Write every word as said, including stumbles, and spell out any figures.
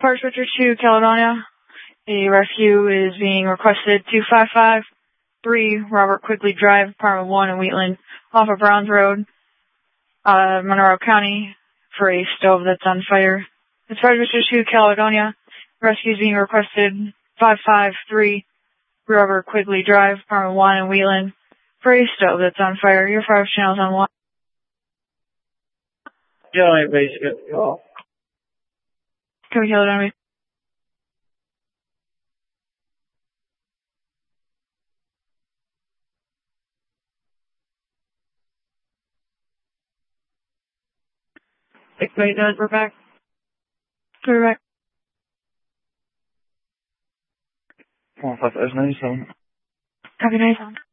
Park Switcher two, Caledonia. A rescue is being requested. two five five three Robert Quigley Drive, Apartment one in Wheatland, off of Browns Road, uh, Monroe County, for a stove that's on fire. It's Park Switcher two, Caledonia. Rescue is being requested. five five three Robert Quigley Drive, Apartment one in Wheatland, for a stove that's on fire. Your fire channel's on one. Yeah, I basically. Oh. Can we kill it on me? Six eight nine, we're back. We're back. One five five nine seven. Copy, nice on.